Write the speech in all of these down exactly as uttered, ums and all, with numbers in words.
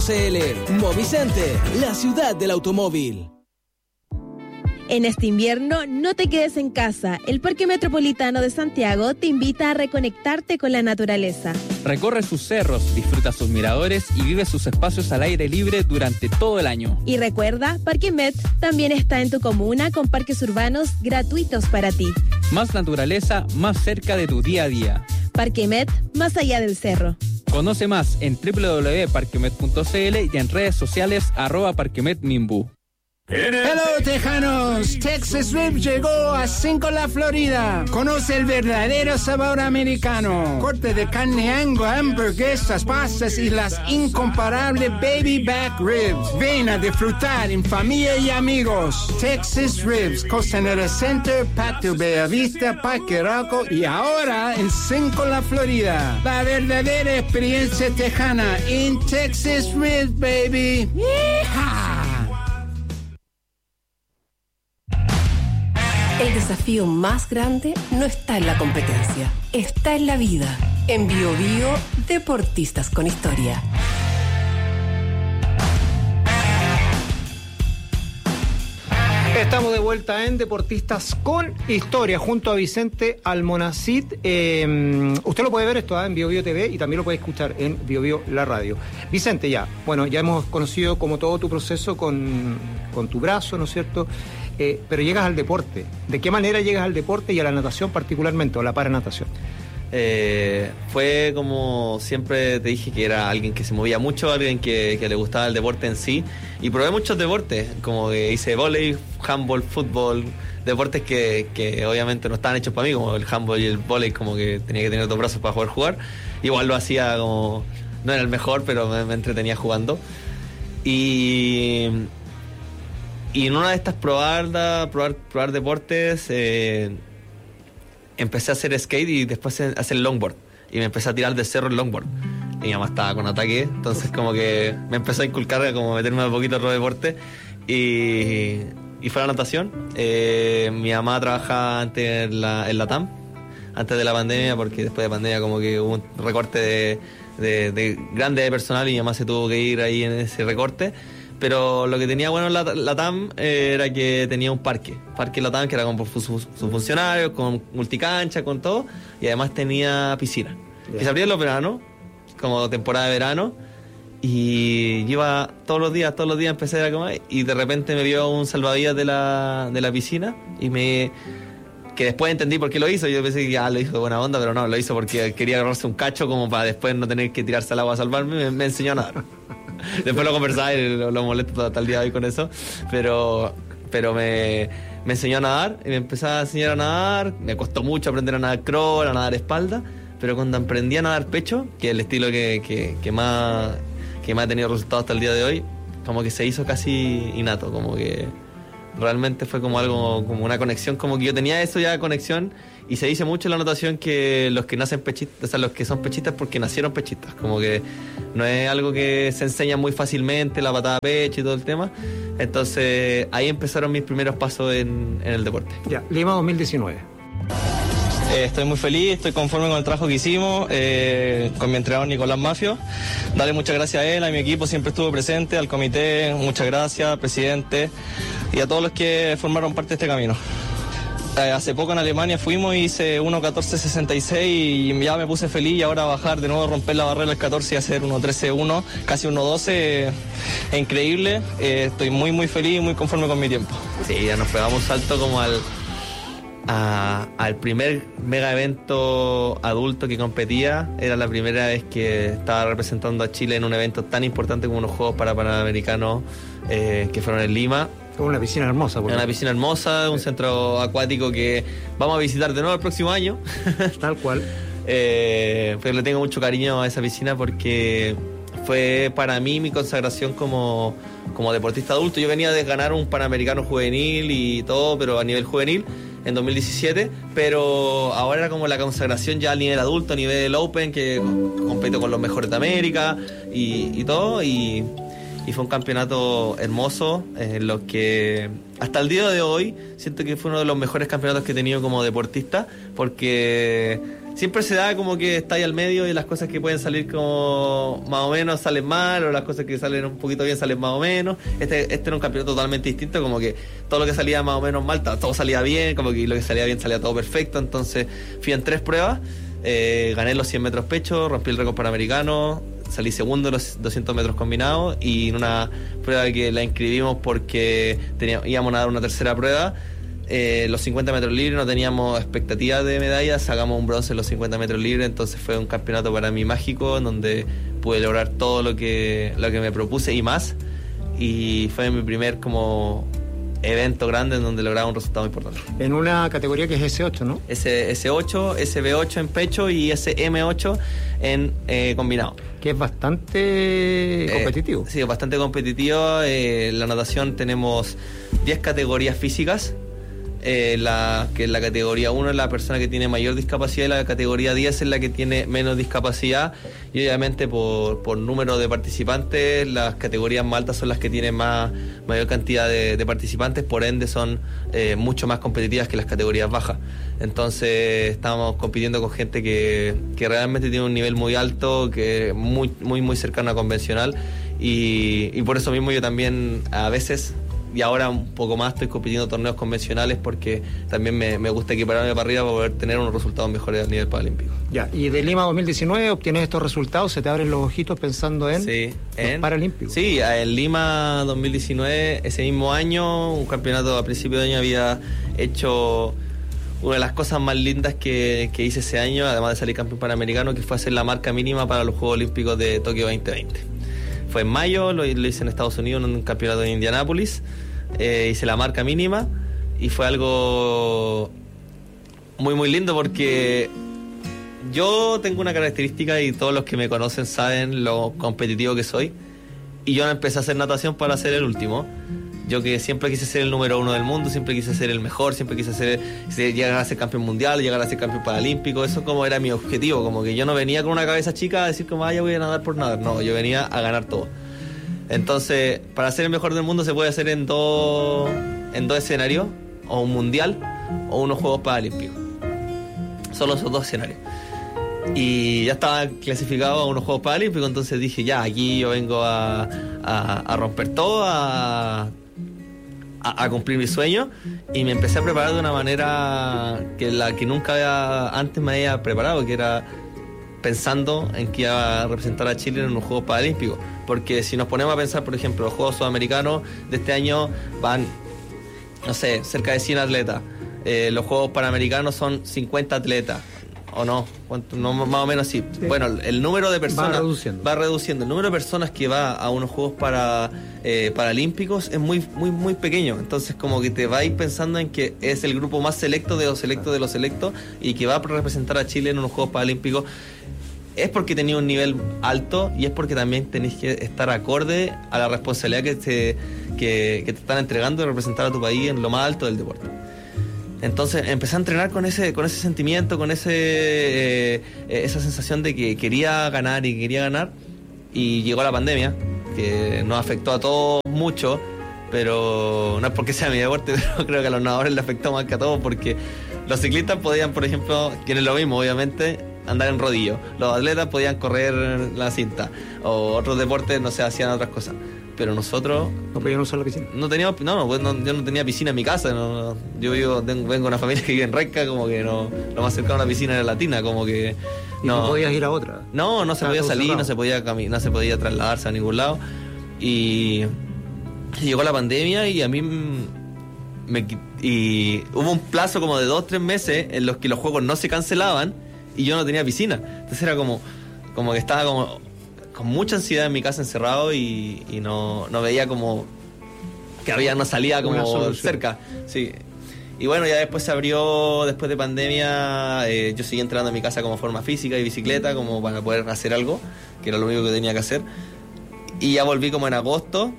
C L, Movicente, la ciudad del automóvil. En este invierno, no te quedes en casa. El Parque Metropolitano de Santiago te invita a reconectarte con la naturaleza. Recorre sus cerros, disfruta sus miradores y vive sus espacios al aire libre durante todo el año. Y recuerda, Parque Met también está en tu comuna con parques urbanos gratuitos para ti. Más naturaleza, más cerca de tu día a día. Parque Met, más allá del cerro. Conoce más en doble u doble u doble u punto parquemet punto c l y en redes sociales arroba parquemetmimbu. Hello, tejanos. Texas Rib llegó a Cinco La Florida. Conoce el verdadero sabor americano. Corte de carne Angus, hamburguesas, pastas y las incomparables baby back ribs. Ven a disfrutar en familia y amigos. Texas Ribs, Costanera Center, Patio Bellavista, Parque Arauco y ahora en Cinco La Florida. La verdadera experiencia tejana en Texas Ribs, baby. ¡Yeehaw! El desafío más grande no está en la competencia, está en la vida. En Bio Bio, deportistas con historia. Estamos de vuelta en Deportistas con Historia junto a Vicente Almonacid. Eh, usted lo puede ver esto ¿eh? en Bio Bio T V y también lo puede escuchar en Bio Bio La Radio. Vicente, ya, bueno, ya hemos conocido como todo tu proceso con, con tu brazo, ¿no es cierto? Eh, pero llegas al deporte. ¿De qué manera llegas al deporte y a la natación particularmente, o a la paranatación? Eh, fue como siempre te dije que era alguien que se movía mucho, alguien que, que le gustaba el deporte en sí, y probé muchos deportes, como que hice vóley, handball, fútbol, deportes que, que obviamente no estaban hechos para mí, como el handball y el vóley, como que tenía que tener dos brazos para poder jugar. Igual lo hacía como, no era el mejor, pero me, me entretenía jugando. Y y en una de estas probar probar, probar deportes, eh, empecé a hacer skate y después a hacer longboard. Y me empecé a tirar de cerro el longboard. Y mi mamá estaba con ataque, entonces como que me empezó a inculcar como meterme un poquito en los deportes. Y, y fue la natación. Eh, mi mamá trabajaba antes en la, en la T A M, antes de la pandemia, porque después de pandemia como que hubo un recorte de, de, de grande de personal y mi mamá se tuvo que ir ahí en ese recorte. Pero lo que tenía bueno la, la T A M eh, era que tenía un parque. Parque la T A M que era con sus su, su funcionarios, con multicancha, con todo. Y además tenía piscina. Yeah. Que se abría en los veranos, como temporada de verano. Y yo iba todos los días, todos los días empecé a ir a comer. Y de repente me vio un salvavidas de la, de la piscina. Y me... que después entendí por qué lo hizo. Yo pensé que ah, lo hizo de buena onda, pero no, lo hizo porque quería agarrarse un cacho como para después no tener que tirarse al agua a salvarme. Me, me enseñó a nadar. Después lo conversaba y lo, lo molesto hasta el día de hoy con eso, pero, pero me, me enseñó a nadar y me empezó a enseñar a nadar. Me costó mucho aprender a nadar crawl, a nadar espalda, pero cuando aprendí a nadar pecho, que es el estilo que, que, que, más, que más ha tenido resultados hasta el día de hoy, como que se hizo casi innato, como que realmente fue como algo, como una conexión, como que yo tenía eso ya de conexión. Y se dice mucho en la natación que los que nacen pechistas, o sea, los que son pechistas porque nacieron pechistas, como que no es algo que se enseña muy fácilmente, la patada a pecho y todo el tema. Entonces ahí empezaron mis primeros pasos en, en el deporte. Ya, Lima dos mil diecinueve. Eh, estoy muy feliz, estoy conforme con el trabajo que hicimos, eh, con mi entrenador Nicolás Mafio. Darle muchas gracias a él, a mi equipo siempre estuvo presente, al comité, muchas gracias, al presidente y a todos los que formaron parte de este camino. Eh, hace poco en Alemania fuimos y hice uno catorce sesenta y seis y ya me puse feliz, y ahora bajar de nuevo, romper la barrera del catorce y hacer uno trece uno, casi uno doce, eh, es increíble. Eh, estoy muy muy feliz y muy conforme con mi tiempo. Sí, ya nos pegamos un salto como al a, al primer mega evento adulto que competía. Era la primera vez que estaba representando a Chile en un evento tan importante como unos Juegos para Panamericanos eh, que fueron en Lima. Con una piscina hermosa. Por una piscina hermosa, un centro acuático que vamos a visitar de nuevo el próximo año. Tal cual. eh, pero le tengo mucho cariño a esa piscina porque fue para mí mi consagración como, como deportista adulto. Yo venía de ganar un Panamericano juvenil y todo, pero a nivel juvenil en dos mil diecisiete, pero ahora era como la consagración ya a nivel adulto, a nivel Open, que compito con los mejores de América y, y todo, y, y fue un campeonato hermoso en lo que hasta el día de hoy siento que fue uno de los mejores campeonatos que he tenido como deportista, porque siempre se da como que está ahí al medio y las cosas que pueden salir como más o menos salen mal, o las cosas que salen un poquito bien salen más o menos. Este, este era un campeonato totalmente distinto, como que todo lo que salía más o menos mal, todo salía bien, como que lo que salía bien salía todo perfecto. Entonces fui en tres pruebas, eh, gané los cien metros pecho, rompí el récord panamericano, salí segundo en los doscientos metros combinados, y en una prueba que la inscribimos porque teníamos, íbamos a dar una tercera prueba. Eh, los cincuenta metros libres no teníamos expectativas de medallas, sacamos un bronce en los cincuenta metros libres, entonces fue un campeonato para mí mágico, en donde pude lograr todo lo que, lo que me propuse y más, y fue mi primer como evento grande en donde lograba un resultado importante. En una categoría que es ese ocho, ¿no? S, S8, S B ocho en pecho y S M ocho en eh, combinado. Que es bastante competitivo. Eh, sí, bastante competitivo. Eh, en la natación tenemos diez categorías físicas. Eh, la, que la categoría uno es la persona que tiene mayor discapacidad, y la categoría diez es la que tiene menos discapacidad, y obviamente por, por número de participantes las categorías más altas son las que tienen más, mayor cantidad de, de participantes, por ende son eh, mucho más competitivas que las categorías bajas. Entonces estamos compitiendo con gente que, que realmente tiene un nivel muy alto, que muy muy muy cercano a convencional, y, y por eso mismo yo también a veces, y ahora un poco más, estoy compitiendo torneos convencionales porque también me, me gusta equipararme para arriba para poder tener unos resultados mejores a nivel paralímpico. Ya, y de Lima dos mil diecinueve obtienes estos resultados, se te abren los ojitos pensando en sí, en Paralímpicos. Sí, en Lima dos mil diecinueve, ese mismo año, un campeonato a principio de año, había hecho una de las cosas más lindas que, que hice ese año, además de salir campeón panamericano, que fue hacer la marca mínima para los Juegos Olímpicos de Tokio veinte veinte. Fue en mayo, lo, lo hice en Estados Unidos en un campeonato en Indianápolis, eh, hice la marca mínima y fue algo muy muy lindo porque yo tengo una característica, y todos los que me conocen saben lo competitivo que soy, y yo no empecé a hacer natación para ser el último. Yo que siempre quise ser el número uno del mundo, siempre quise ser el mejor, siempre quise ser, llegar a ser campeón mundial, llegar a ser campeón paralímpico. Eso como era mi objetivo, como que yo no venía con una cabeza chica a decir como, ah, ya voy a nadar por nadar. No, yo venía a ganar todo. Entonces, para ser el mejor del mundo se puede hacer en dos, en dos escenarios, o un mundial o unos Juegos Paralímpicos. Solo esos dos escenarios. Y ya estaba clasificado a unos Juegos Paralímpicos, entonces dije, ya, aquí yo vengo a, a, a romper todo, a... A, a cumplir mi sueño, y me empecé a preparar de una manera que la que nunca había, antes me había preparado, que era pensando en que iba a representar a Chile en los Juegos Paralímpicos. Porque si nos ponemos a pensar, por ejemplo, los Juegos Sudamericanos de este año van, no sé, cerca de cien atletas. Eh, los Juegos Panamericanos son cincuenta atletas, ¿o no? ¿Cuánto? No, más o menos así. Sí. Bueno, el número de personas va reduciendo. va reduciendo. El número de personas que va a unos Juegos para, eh, Paralímpicos es muy, muy, muy pequeño. Entonces, como que te vais pensando en que es el grupo más selecto de los selectos de los selectos, y que va a representar a Chile en unos Juegos Paralímpicos. Es porque tenía un nivel alto, y es porque también tenéis que estar acorde a la responsabilidad que te, que, que te están entregando de representar a tu país en lo más alto del deporte. Entonces empecé a entrenar con ese con ese sentimiento, con ese eh, esa sensación de que quería ganar y quería ganar, y llegó la pandemia, que nos afectó a todos mucho, pero no es porque sea mi deporte, pero creo que a los nadadores le afectó más que a todos, porque los ciclistas podían, por ejemplo, quienes lo mismo, obviamente, andar en rodillo, los atletas podían correr la cinta, o otros deportes, no sé, hacían otras cosas. Pero nosotros no podíamos usar la piscina. No teníamos, no, no, no, yo no tenía piscina en mi casa. No, yo vivo, tengo, vengo de una familia que vive en Renca, como que no, lo más cercano a una piscina era Latina, como que no. ¿Y no podías ir a otra? No, no se podía salir, cerrado. no se podía cami- no se podía trasladarse a ningún lado. Y llegó la pandemia y a mí me y hubo un plazo como de dos, tres meses en los que los juegos no se cancelaban y yo no tenía piscina. Entonces era como, como que estaba como con mucha ansiedad en mi casa encerrado, y, y no, no veía como que había, no salía como cerca. Sí. Y bueno, ya después se abrió, después de pandemia, eh, yo seguí entrenando en mi casa como forma física y bicicleta, como para poder hacer algo, que era lo único que tenía que hacer. Y ya volví como en agosto.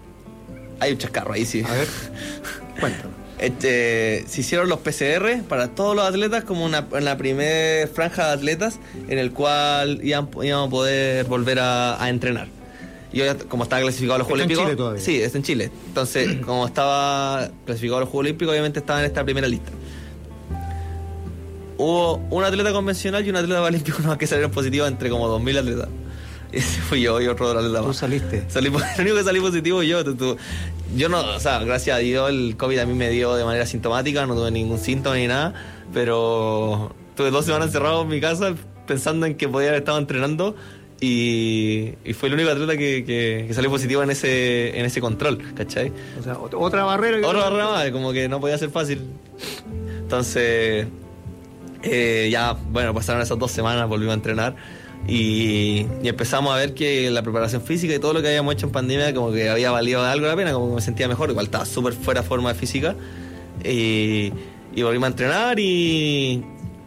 Hay un chascarro ahí, sí. A ver, cuéntame. Este, se hicieron los P C R para todos los atletas, como una, en la primera franja de atletas, en el cual íbamos, íbamos a poder volver a, a entrenar. Y yo, como estaba clasificado a los Juegos Olímpicos. ¿Está en Chile todavía? Sí, está en Chile. Entonces, como estaba clasificado a los Juegos Olímpicos, obviamente estaba en esta primera lista. hubo un atleta convencional y un atleta paralímpico nomás que salieron positivos entre como dos mil atletas. Ese fui yo y otro atleta más. Tú saliste. Salí, el único que salí positivo yo. Tú, tú. Yo no, o sea, gracias a Dios el COVID a mí me dio de manera sintomática, no tuve ningún síntoma ni nada, pero tuve dos semanas encerrado en mi casa pensando en que podía haber estado entrenando y, y fue el único atleta que, que, que salió positivo en ese en ese control, ¿cachai? O sea, ot- otra barrera. Que Otra barrera más, como que no podía ser fácil. Entonces, eh, ya, bueno, pasaron esas dos semanas, volvimos a entrenar. Y, y empezamos a ver que la preparación física y todo lo que habíamos hecho en pandemia como que había valido algo la pena, como que me sentía mejor, igual estaba súper fuera de forma física y, y volvimos a entrenar y,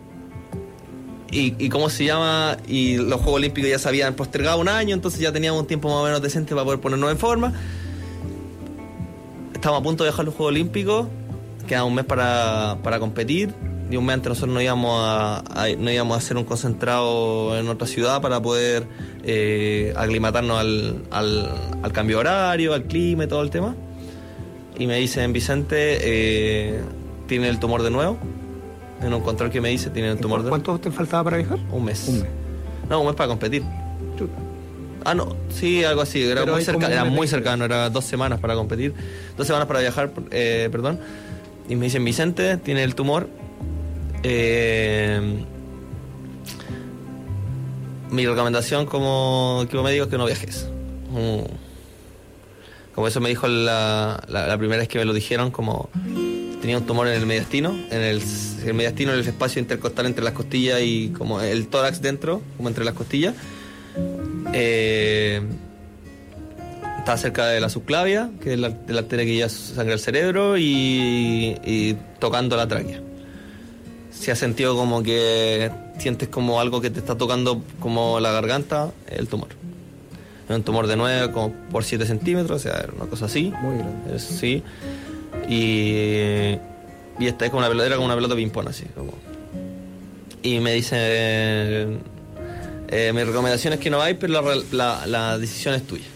y y cómo se llama y los Juegos Olímpicos ya se habían postergado un año, entonces ya teníamos un tiempo más o menos decente para poder ponernos en forma. Estábamos a punto de dejar los Juegos Olímpicos, quedaba un mes para, para competir. Y un mes antes nosotros no íbamos a, a, no íbamos a hacer un concentrado en otra ciudad para poder eh, aclimatarnos al, al, al cambio horario, al clima y todo el tema. Y me dicen, Vicente, eh, tiene el tumor de nuevo. En un control que me dice, tiene el tumor de nuevo. ¿Cuánto te faltaba para viajar? Un mes. Un mes. No, un mes para competir. Ah, no, sí, algo así. Era Pero muy, hay cerca, como era un mes muy de- cercano, era dos semanas para competir. Dos semanas para viajar, eh, perdón. Y me dicen, Vicente, tiene el tumor. Eh, mi recomendación como equipo médico es que no viajes. Mm. Como eso me dijo la, la, la primera vez que me lo dijeron, como tenía un tumor en el mediastino, en el, el mediastino, en el espacio intercostal entre las costillas y como el tórax dentro, como entre las costillas. Eh, estaba cerca de la subclavia, que es la, de la arteria que lleva sangre al cerebro, y, y tocando la tráquea. Si has sentido como que sientes como algo que te está tocando como la garganta, el tumor. Es un tumor de nueve como por siete centímetros, o sea, una cosa así. Muy grande. Es, sí. Y, y esta es como una pelota, era como una pelota de ping-pong, así. Como. Y me dicen, eh, eh, mi recomendación es que no vayas, pero la, la, la decisión es tuya.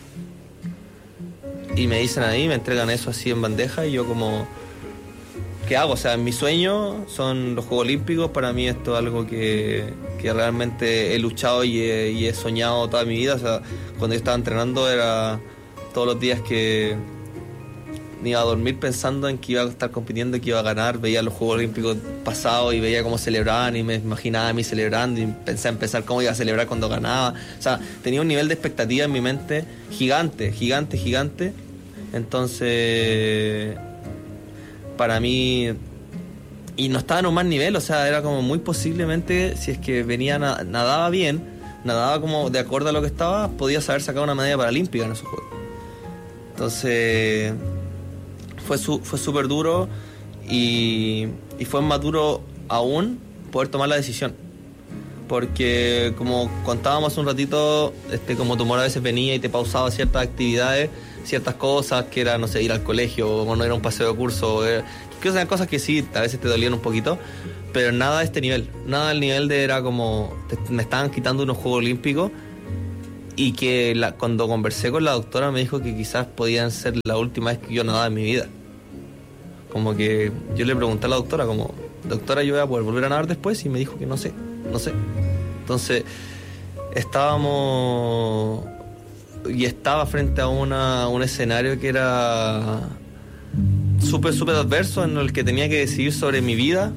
Y me dicen ahí, me entregan eso así en bandeja y yo como... ¿Qué hago? O sea, mi sueño son los Juegos Olímpicos. Para mí esto es algo que, que realmente he luchado y he, y he soñado toda mi vida. O sea, cuando yo estaba entrenando era todos los días que me iba a dormir pensando en que iba a estar compitiendo y que iba a ganar. Veía los Juegos Olímpicos pasados y veía cómo celebraban y me imaginaba a mí celebrando y pensé en pensar cómo iba a celebrar cuando ganaba. O sea, tenía un nivel de expectativa en mi mente gigante, gigante, gigante. Entonces... para mí, y no estaba en un mal nivel, o sea, era como muy posiblemente, si es que venía, nadaba bien, nadaba como de acuerdo a lo que estaba, podía haber sacado una medalla paralímpica en esos juegos. Entonces, fue su, fue súper duro y, y fue más duro aún poder tomar la decisión. Porque como contábamos hace un ratito, este como tumor a veces venía y te pausaba ciertas actividades, ciertas cosas, que era, no sé, ir al colegio o no ir a un paseo de curso, era, que eran cosas que sí, a veces te dolían un poquito, pero nada de este nivel, nada del nivel de era como, te, me estaban quitando unos Juegos Olímpicos y que la, cuando conversé con la doctora me dijo que quizás podían ser la última vez que yo nadaba en mi vida. Como que yo le pregunté a la doctora, como, doctora, ¿yo voy a poder volver a nadar después? Y me dijo que no sé, no sé. Entonces, estábamos... y estaba frente a una, un escenario que era súper, súper adverso, en el que tenía que decidir sobre mi vida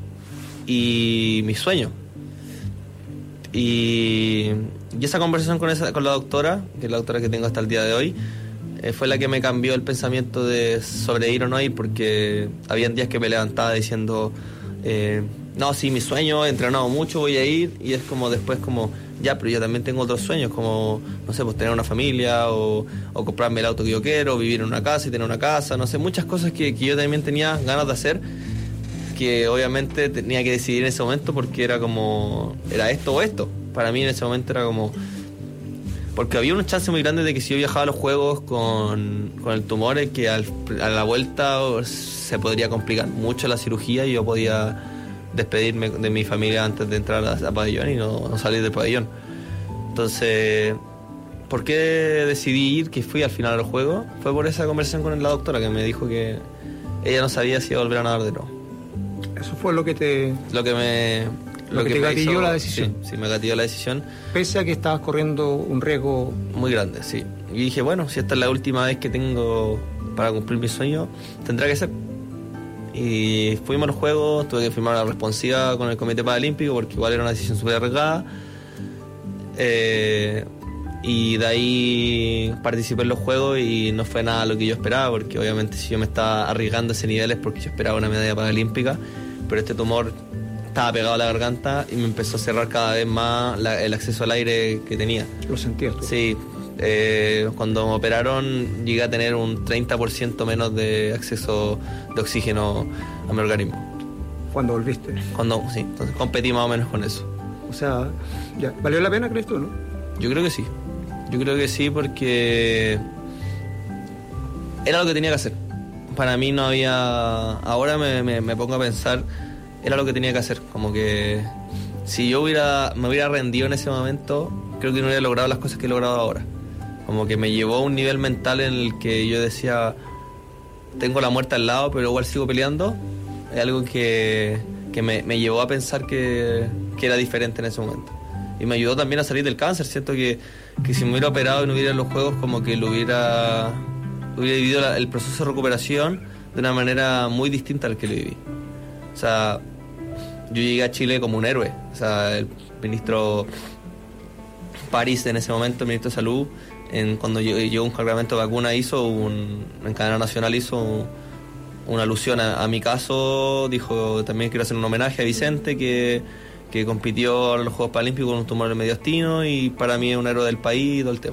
y mi sueño. Y, y esa conversación con, esa, con la doctora, que es la doctora que tengo hasta el día de hoy, eh, fue la que me cambió el pensamiento de sobre ir o no ir, porque habían días que me levantaba diciendo, eh, no, sí, mi sueño, he entrenado mucho, voy a ir, y es como después como... ya, pero yo también tengo otros sueños, como, no sé, pues tener una familia, o, o comprarme el auto que yo quiero, o vivir en una casa y tener una casa, no sé, muchas cosas que, que yo también tenía ganas de hacer, que obviamente tenía que decidir en ese momento porque era como, era esto o esto. Para mí en ese momento era como, porque había una chance muy grande de que si yo viajaba a los Juegos con, con el tumor, es que al, a la vuelta se podría complicar mucho la cirugía y yo podía despedirme de mi familia antes de entrar a, a pabellón y no, no salir del pabellón. Entonces, ¿por qué decidí ir? Que fui al final a los Juegos. Fue por esa conversación con la doctora que me dijo que ella no sabía si iba a volver a nadar de nuevo. Eso fue lo que te... Lo que me... Lo, lo que, que te gatilló hizo, la decisión. Sí, sí, me gatilló la decisión. Pese a que estabas corriendo un riesgo... Muy grande, sí. Y dije, bueno, si esta es la última vez que tengo para cumplir mi sueño, tendrá que ser. Y fuimos a los Juegos, tuve que firmar una responsiva con el Comité Paralímpico porque igual era una decisión súper arriesgada. Eh, y de ahí participé en los Juegos y no fue nada lo que yo esperaba, porque obviamente si yo me estaba arriesgando a ese nivel es porque yo esperaba una medalla paralímpica, pero este tumor estaba pegado a la garganta y me empezó a cerrar cada vez más la, el acceso al aire que tenía. ¿Lo sentías tú? Sí. Eh, cuando me operaron llegué a tener un treinta por ciento menos de acceso de oxígeno a mi organismo. ¿Cuándo volviste? Cuando, sí, entonces competí más o menos con eso. O sea, ya, ¿valió la pena, crees tú, no? Yo creo que sí. Yo creo que sí porque era lo que tenía que hacer. Para mí no había... Ahora me, me, me pongo a pensar, era lo que tenía que hacer. Como que si yo hubiera me hubiera rendido en ese momento, creo que no hubiera logrado las cosas que he logrado ahora. Como que me llevó a un nivel mental en el que yo decía, tengo la muerte al lado, pero igual sigo peleando. Es algo que, que me, me llevó a pensar que, que era diferente en ese momento. Y me ayudó también a salir del cáncer. Siento que, que si me hubiera operado y no hubiera ido a los Juegos, como que lo hubiera, hubiera vivido la, el proceso de recuperación de una manera muy distinta al que lo viví. O sea, yo llegué a Chile como un héroe. O sea, el ministro París en ese momento, el ministro de Salud, en, cuando llegó un cargamento de vacuna, hizo un, en cadena nacional hizo un, una alusión a, a mi caso. Dijo, también quiero hacer un homenaje a Vicente, que, que compitió en los Juegos Paralímpicos con un tumor en el mediastino, y para mí es un héroe del país y todo el tema.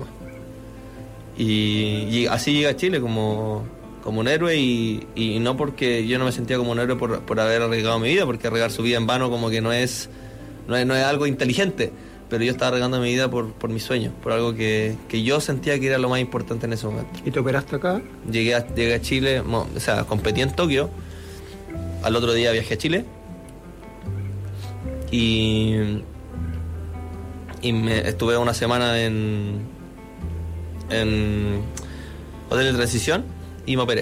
Y, y así llega a Chile como, como un héroe, y, y no porque yo no me sentía como un héroe por, por haber arriesgado mi vida, porque arriesgar su vida en vano como que no es, no es, no es algo inteligente. Pero yo estaba arriesgando mi vida por, por mi sueño, por algo que, que yo sentía que era lo más importante en ese momento. ¿Y te operaste acá? Llegué a, llegué a Chile, o sea, competí en Tokio, al otro día viajé a Chile, y, y me, estuve una semana en, en hotel de transición y me operé.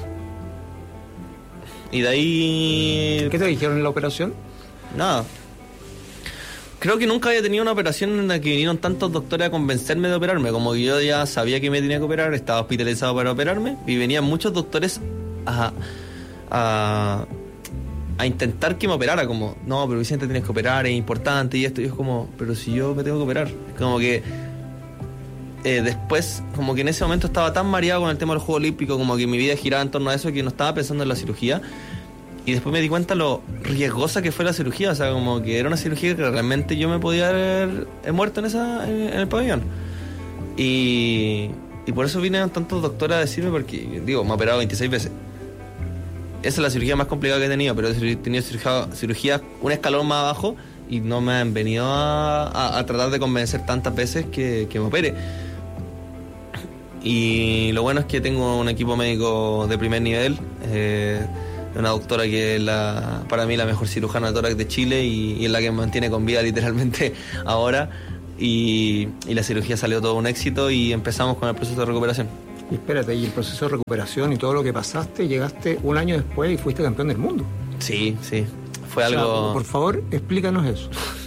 Y de ahí... ¿Qué te dijeron en la operación? Nada. Creo que nunca había tenido una operación en la que vinieron tantos doctores a convencerme de operarme. Como que yo ya sabía que me tenía que operar, estaba hospitalizado para operarme, y venían muchos doctores a, a, a intentar que me operara. Como, no, pero Vicente, tienes que operar, es importante, y esto. Y yo como, pero si yo me tengo que operar. Como que eh, después, como que en ese momento estaba tan mareado con el tema del Juego Olímpico, como que mi vida giraba en torno a eso, que no estaba pensando en la cirugía. Y después me di cuenta lo riesgosa que fue la cirugía. O sea, como que era una cirugía que realmente yo me podía haber muerto en esa en, en el pabellón. Y, y por eso vinieron tantos doctores a decirme, porque, digo, me he operado veintiséis veces. Esa es la cirugía más complicada que he tenido, pero he tenido cirugía, cirugía un escalón más abajo, y no me han venido a, a, a tratar de convencer tantas veces que, que me opere. Y lo bueno es que tengo un equipo médico de primer nivel, eh, una doctora que es la, para mí la mejor cirujana de tórax de Chile, y, y es la que me mantiene con vida literalmente ahora, y, y la cirugía salió todo un éxito y empezamos con el proceso de recuperación. Y espérate, y el proceso de recuperación y todo lo que pasaste, llegaste un año después y fuiste campeón del mundo. Sí, sí, fue o sea, algo... por favor, explícanos eso.